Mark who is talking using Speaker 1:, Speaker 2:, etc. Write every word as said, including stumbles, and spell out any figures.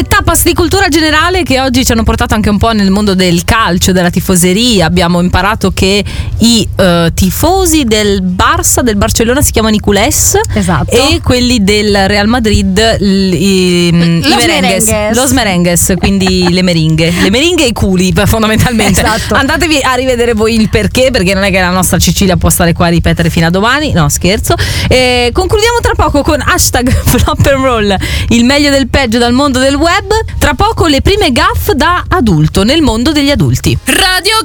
Speaker 1: tre tapas di cultura generale che oggi ci hanno portato anche un po' nel mondo del calcio, della tifoseria. Abbiamo imparato che i uh, tifosi del Barça, del Barcellona si chiamano i culés,
Speaker 2: esatto,
Speaker 1: e quelli del Real Madrid l- i, i merengues,
Speaker 2: merengues.
Speaker 1: los merengues, quindi le meringhe, le meringhe e i culi fondamentalmente.
Speaker 2: Esatto.
Speaker 1: Andatevi a rivedere voi il perché, perché non è che la nostra Cecilia può stare qua a ripetere fino a domani, no scherzo. E concludiamo tra poco con hashtag Flop and Roll, il meglio del peggio dal mondo del web. Tra poco le prime gaffe da adulto nel mondo degli adulti.
Speaker 3: Radio